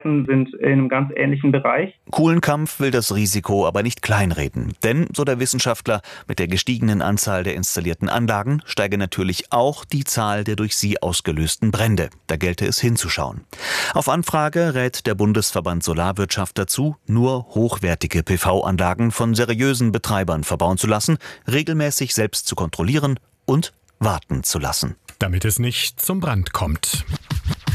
sind in einem ganz ähnlichen Bereich. Kuhlenkampf will das Risiko aber nicht kleinreden. Denn, so der Wissenschaftler, mit der gestiegenen Anzahl der installierten Anlagen steige natürlich auch die Zahl der durch sie ausgelösten Brände. Da gelte es hinzuschauen. Auf Anfrage rät der Bundesverband Solarwirtschaft dazu, nur hochwertige PV-Anlagen von seriösen Betreibern verbauen zu lassen, regelmäßig selbst zu kontrollieren und warten zu lassen. Damit es nicht zum Brand kommt.